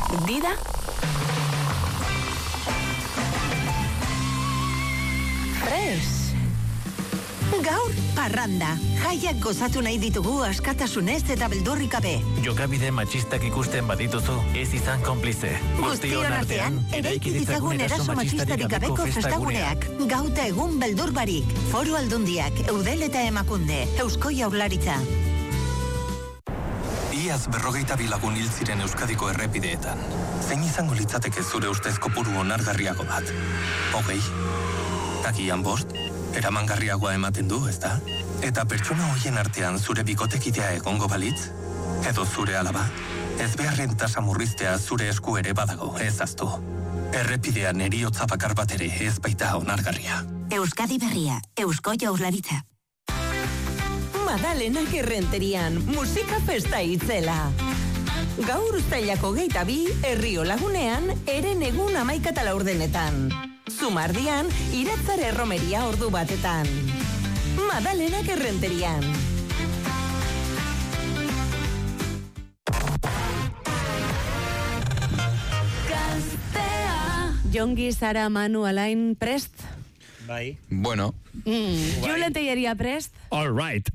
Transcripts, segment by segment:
Dida? Fresh. Gaur, parranda. Jaiak gozatu nahi ditugu askatasunez eta beldurrik gabe. Jokabide matxistak ikusten badituzu, ez izan konplize. Guztion artean, eraiki ditzagun eraso matxistarik gabeko festaguneak. Gauta egun beldur barik. Foru Aldundiak, Eudel eta Emakunde, Eusko Jaurlaritza. Iaz 42 lagun hil ziren Euskadiko errepideetan. Zein izango litzateke zure ustez kopuru onargarriago bat? 20? Takian 5? Eramangarriagoa ematen du, ezta? Eta pertsona hoien artean zure bikotekidea egongo balitz? Edo zure alaba? Ez beharren tasa murriztea zure esku ere badago, ez aztu. Errepidean heriotza bakar bat ere ez baita onargarria. Euskadi Berria, Eusko Jaurlaritza. Madalenak Errenterian, musika festa itzela. Gaur uztailako 22, Herrio Lagunean, eren egun 11:04. Zumardian, Iratzare Romeria ordu batetan. Madalenak Errenterian. Gaztea. Jongi, Sara, Manu, Alain, prest? Bai. Bueno. Julen Telleria prest? All right.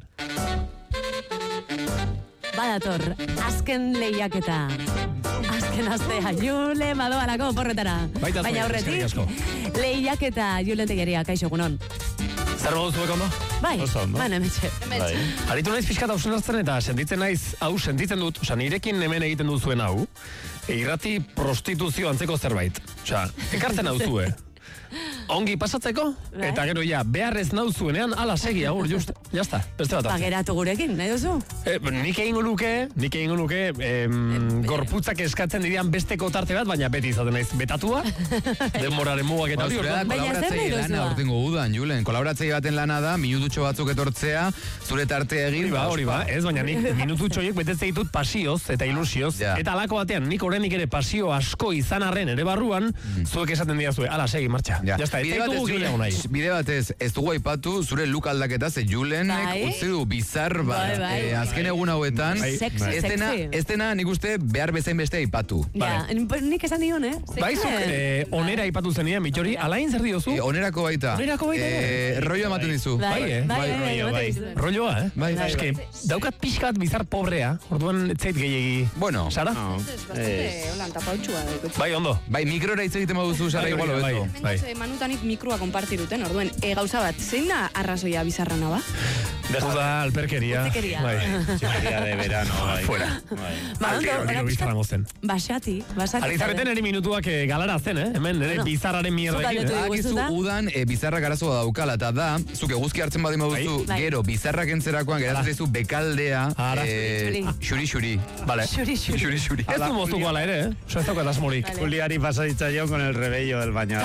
Badator, azken lehiaketa. Azken astea, Jule madoalako porretara. Baina horretik, lehiaketa Julen Telleria, kaixo egunon. Zer modu zuek ondo? Bai, ondo. baina emetxe. Haritu naiz pixkat hausen hartzen eta sentitzen dut, oza, nirekin hemen egiten duzuen hau, irrati prostituzio antzeko zerbait. Oza, ekartzen hau zue. Ongi pasatzeko, eta gero ja, beharrez nauzuenean, ala segi, agur, just, jazta, beste bat. Pageratu gurekin, nahi duzu? Nik egingo nuke, gorputzak eskatzen direan besteko tarte bat, baina beti izaten naiz betatua, denboraren mugak eta hori. Kolaboratzaile lana urtengo udan, Julen. Kolaboratzaile baten lana da, minututxo batzuk etortzea, zure tartea egin. Hori ba, ez, baina nik minututxoiek betetzen ditut pasioz eta ilusioz, eta alako batean, nik horrenik ere pasio asko izan arren ere barruan, zuek esaten diazue, ala segi, martxa. Ya está, bide batez, ez dugu aipatu zure look aldaketa, ze Julenek utzi du bizar bat, azken egun hauetan, ez dena nik uste behar bezain beste aipatu. Ja, nik esan dion, Baizuk, onera aipatu zenien, Mitxori, Alain zer diozu? Onerako baita. Rolloa ematen dizu. Bai. Rolloa, eske, daukat pixkat bizar pobrea, orduan etzait gehiagi. Bueno. Sara? Holan tapautxua da. Bai, ondo. Bai, mikrora hitz egiten baduzu, Sara, igual hobeto. Manutanik mikroa konpartiruten, orduen, gauza bat, zein da arrazoia bizarrana ba? Dejuda alperkeria. Txikeria de verano. Fuera. Alkero bizarra mozten. Basati. Alizarreten eri minutuak galara zen, Hemen, ere bizarraren mierdekin. Akizu udan bizarrak arazoa daukala, eta da, zuke guzki hartzen badima duzu, gero bizarrak entzerakoan geratzen bekaldea, xuri-xuri. Vale. Xuri-xuri. Ez du moztuko ala ere, ez daukat asmorik. Juliari pasaditza jo con el rebello del bañar.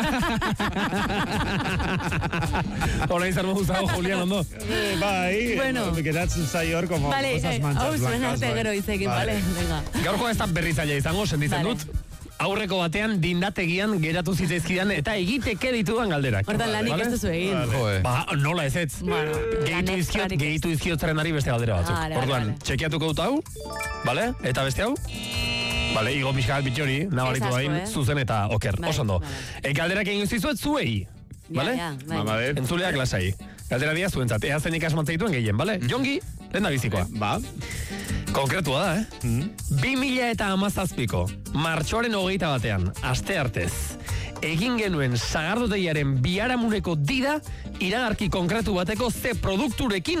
Hola, izan moduzago, Julián, ondo. Bai, geratzen zaior como cosas manchas blancas. Gero izekin, vale, venga. Gaurko ez da berritzaile izango, sentitzen dut. Aurreko batean dindategian geratu zitzaizkidan eta egiteke ditudan galderak. Hortan lanik ez duzu egin. Ba, nola ez. Gehitu izkiotzaren ari beste galdera batzuk. Orduan, txekiatuko dut hau, bale? Eta beste hau? Bale, igo pixkat bitxori, nabaritu dain, zuzen eta oker. Osondo. Galderak egin zizuet zuei. Bale? Entzuleak lasai. Galdera dia zuentzat. Ea zenik asmantzaituen gehien, bale? Jongi, lehen da bizikoa. Ba. Konkretua da, 2017ko, martxoaren 21 batean, aste artez, egin genuen sagardotegiaren biharamuneko dida, iragarki konkretu bateko ze produkturekin